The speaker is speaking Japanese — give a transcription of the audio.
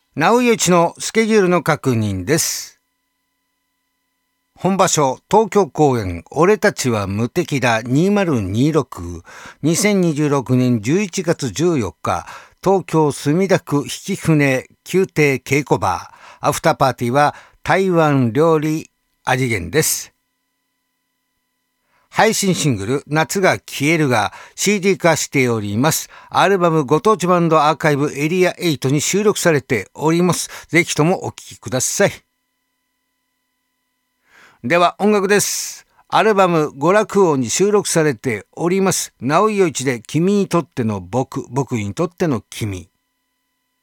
直井一のスケジュールの確認です。本場所東京公演俺たちは無敵だ2026 2026年11月14日東京墨田区曳舟宮廷稽古場アフターパーティーは台湾料理味源です。配信シングル夏が消えるが CD 化しております。アルバムご当地バンドアーカイブエリア8に収録されております。ぜひともお聴きください。では音楽です。アルバム娯楽王に収録されております。直井一で君にとっての僕にとっての君。